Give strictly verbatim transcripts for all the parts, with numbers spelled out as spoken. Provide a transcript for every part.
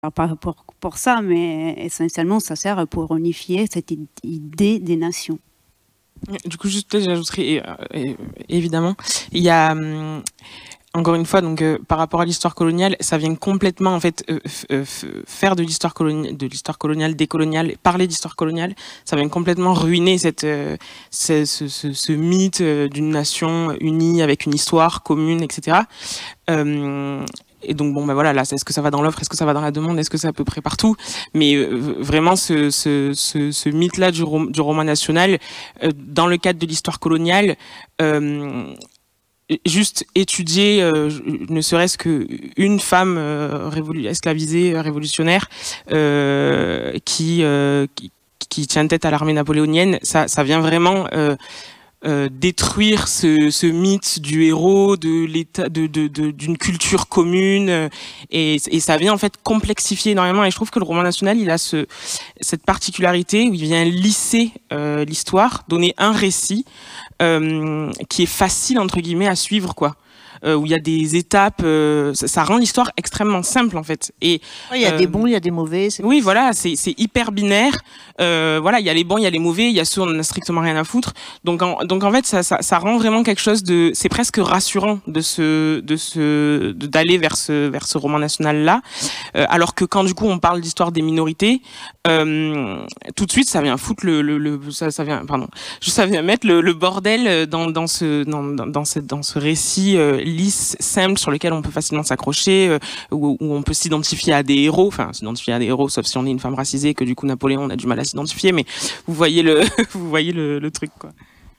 pas pour, pour ça, mais essentiellement, ça sert pour unifier cette idée des nations. Du coup, juste peut-être j'ajouterais, euh, évidemment, il y a... Hum, encore une fois, donc euh, par rapport à l'histoire coloniale, ça vient complètement en fait euh, euh, faire de l'histoire coloniale, de l'histoire coloniale, décoloniale, parler d'histoire coloniale, ça vient complètement ruiner cette, euh, ce, ce, ce, ce mythe euh, d'une nation unie avec une histoire commune, et cetera. Euh, et donc bon ben voilà, là, est-ce que ça va dans l'offre, est-ce que ça va dans la demande, est-ce que c'est à peu près partout? Mais euh, vraiment ce, ce, ce, ce mythe-là du, rom du roman national, euh, dans le cadre de l'histoire coloniale. Euh, Juste étudier, euh, ne serait-ce qu'une femme euh, esclavisée, révolutionnaire, euh, qui, euh, qui, qui tient tête à l'armée napoléonienne, ça, ça vient vraiment euh, euh, détruire ce, ce mythe du héros, de l'état, de, de, de, d'une culture commune, euh, et, et ça vient en fait complexifier énormément. Et je trouve que le roman national, il a ce, cette particularité où il vient lisser euh, l'histoire, donner un récit. Euh, qui est facile entre guillemets à suivre, quoi, euh, où il y a des étapes, euh, ça, ça rend l'histoire extrêmement simple en fait. Et il y a euh, des bons, il y a des mauvais. Oui, voilà, c'est c'est hyper binaire. Euh, voilà, il y a les bons, il y a les mauvais, il y a ceux où on en a strictement rien à foutre. Donc en, donc en fait, ça, ça, ça rend vraiment quelque chose de, c'est presque rassurant de se, de se, d'aller vers ce, vers ce roman national là. Euh, alors que quand du coup on parle d'histoire des minorités, euh, tout de suite ça vient foutre le, le, le ça, ça vient, pardon, ça vient mettre le, le bordel dans, dans ce, dans, dans, dans ce, dans ce récit euh, lisse, simple, sur lequel on peut facilement s'accrocher, euh, où, où on peut s'identifier à des héros, enfin s'identifier à des héros, sauf si on est une femme racisée, que du coup Napoléon on a du mal à s'identifier, mais vous voyez le, vous voyez le, le truc, quoi.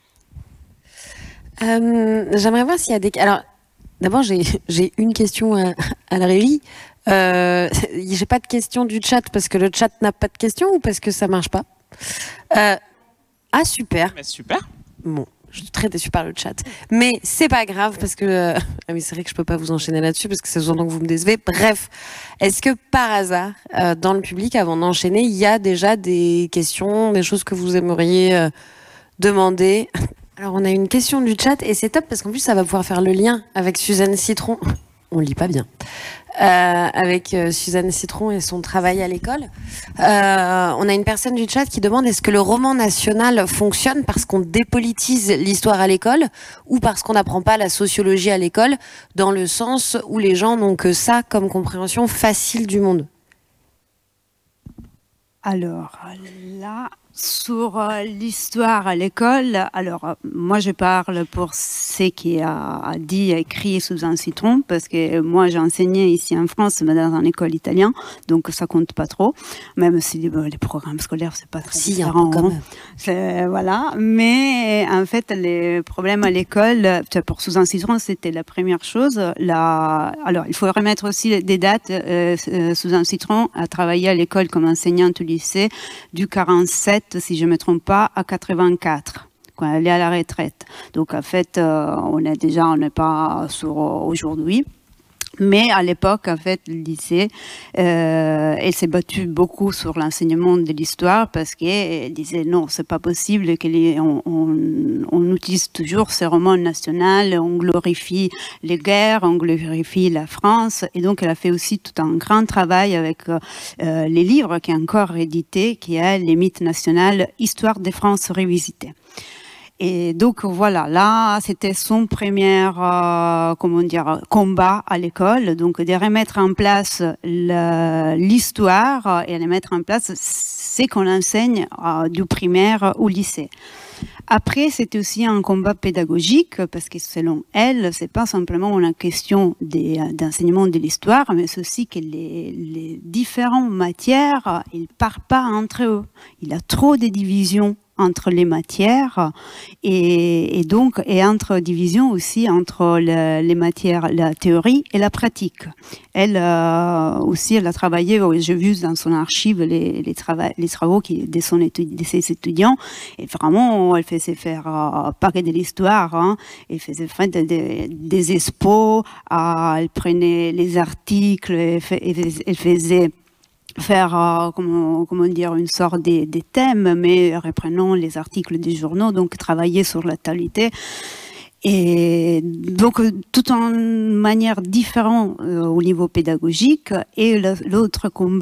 Euh, J'aimerais voir s'il y a des... Alors, d'abord, j'ai j'ai une question à, à la régie. Euh, j'ai pas de question du chat parce que le chat n'a pas de questions ou parce que ça marche pas. Euh, ah, super. Bah, super. Bon, je suis très déçue par le chat. Mais c'est pas grave parce que... Euh... Ah oui, c'est vrai que je peux pas vous enchaîner là-dessus parce que c'est sous-entend que vous me décevez. Bref, est-ce que par hasard, euh, dans le public, avant d'enchaîner, il y a déjà des questions, des choses que vous aimeriez euh, demander? Alors, on a une question du chat et c'est top parce qu'en plus, ça va pouvoir faire le lien avec Suzanne Citron. On lit pas bien. Euh, avec euh, Suzanne Citron et son travail à l'école. Euh, on a une personne du chat qui demande est-ce que le roman national fonctionne parce qu'on dépolitise l'histoire à l'école ou parce qu'on n'apprend pas la sociologie à l'école, dans le sens où les gens n'ont que ça comme compréhension facile du monde? Alors là, sur euh, l'histoire à l'école, alors euh, moi je parle pour ce qui a, a dit, écrit Suzanne Citron, parce que moi j'ai enseigné ici en France, mais dans une école italienne, donc ça compte pas trop, même si les, les programmes scolaires c'est pas très si, différent. Quand même. Hein. Voilà, mais en fait les problèmes à l'école, pour Suzanne Citron c'était la première chose. La... Alors il faut remettre aussi des dates. Euh, Suzanne Citron a travaillé à l'école comme enseignante au lycée du quarante-sept, si je ne me trompe pas, à quatre-vingt-quatre, quand elle est à la retraite. Donc, en fait, euh, on est déjà, on n'est pas sur aujourd'hui. Mais à l'époque, en fait, le lycée, euh, elle s'est battue beaucoup sur l'enseignement de l'histoire parce qu'elle disait non, c'est pas possible qu'on on, on utilise toujours ces romans nationaux, on glorifie les guerres, on glorifie la France. Et donc, elle a fait aussi tout un grand travail avec euh, les livres qui est encore édité, qui est Les mythes nationaux, Histoire de France révisitée. Et donc voilà, là c'était son premier, euh, comment dire, combat à l'école, donc de remettre en place l'histoire et de mettre en place ce qu'on enseigne euh, du primaire au lycée. Après, c'était aussi un combat pédagogique parce que selon elle, c'est pas simplement une question d'enseignement de l'histoire, mais c'est aussi que les, les différentes matières, ils partent pas entre eux. Il y a trop de divisions entre les matières et, et donc et entre division aussi entre le, les matières, la théorie et la pratique. Elle euh, aussi, elle a travaillé, j'ai vu dans son archive les, les, trava les travaux qui, de, son étudi de ses étudiants, et vraiment, elle faisait faire euh, pas que de l'histoire, hein, elle faisait faire de, de, des expos, euh, elle prenait les articles, elle, elle faisait faire, euh, comment, comment dire, une sorte de, de thème, mais reprenant les articles des journaux, donc travailler sur la totalité. Et donc, tout en manière différente euh, au niveau pédagogique. Et l'autre combat,